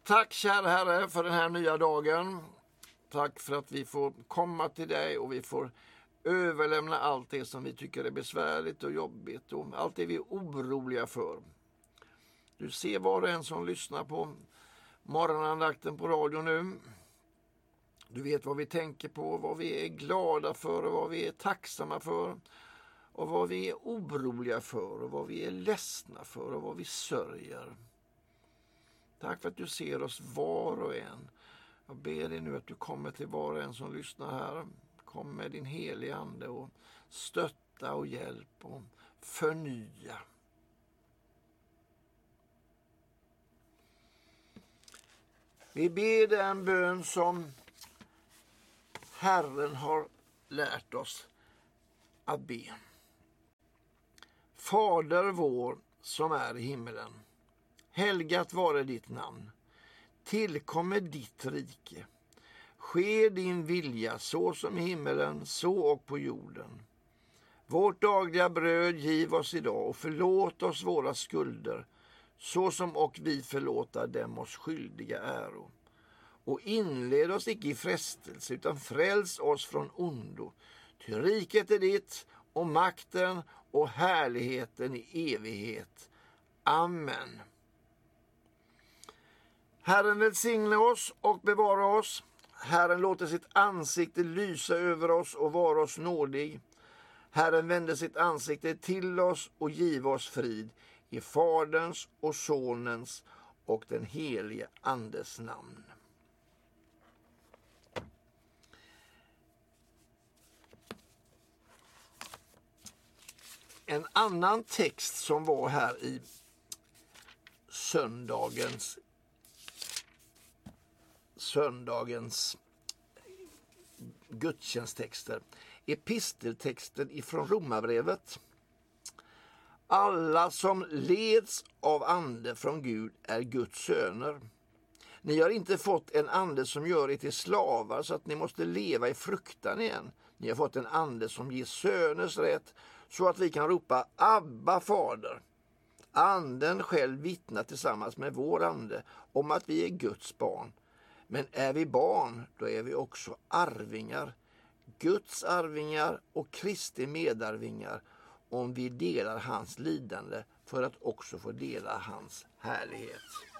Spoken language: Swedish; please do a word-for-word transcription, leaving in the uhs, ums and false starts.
Tack kära Herre för den här nya dagen. Tack för att vi får komma till dig och vi får överlämna allt det som vi tycker är besvärligt och jobbigt och allt det vi är oroliga för. Du ser var och en som lyssnar på morgonandakten på radio nu. Du vet vad vi tänker på, vad vi är glada för och vad vi är tacksamma för. Och vad vi är oroliga för och vad vi är ledsna för och vad vi sörjer. Tack för att du ser oss var och en. Jag ber dig nu att du kommer till var och en som lyssnar här. Kom med din heliga ande och stötta och hjälp och förnya. Vi ber den bön som Herren har lärt oss att be. Fader vår som är i himmelen. Helgat vare ditt namn. Tillkommer ditt rike. Ske din vilja så som i himmelen, så och på jorden. Vårt dagliga bröd giv oss idag och förlåt oss våra skulder, så som och vi förlåta dem oss skyldiga äro. Och inled oss icke i frestelse, utan fräls oss från ondo. Ty riket är ditt och makten och härligheten i evighet. Amen. Herren välsigne oss och bevara oss. Herren låter sitt ansikte lysa över oss och vara oss nådig. Herren vänder sitt ansikte till oss och giv oss frid i Faderns och Sonens och den helige Andes namn. En annan text som var här i söndagens söndagens gudstjänsttexter. Episteltexten ifrån Romarbrevet. Alla som leds av ande från Gud är Guds söner. Ni har inte fått en ande som gör er till slavar så att ni måste leva i fruktan igen. Ni har fått en ande som ger söners rätt så att vi kan ropa Abba fader. Anden själv vittnar tillsammans med vår ande om att vi är Guds barn. Men är vi barn, då är vi också arvingar, Guds arvingar och Kristi medarvingar, om vi delar hans lidande för att också få dela hans härlighet.